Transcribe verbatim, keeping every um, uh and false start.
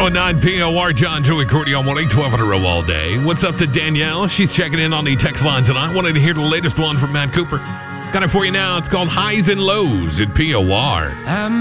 oh nine P O R, John, Joey, Courtney on one eight twelve in a row all day. What's up to Danielle? She's checking in on the text line tonight. Wanted to hear the latest one from Matt Cooper. Got it for you now. It's called Highs and Lows at P O R.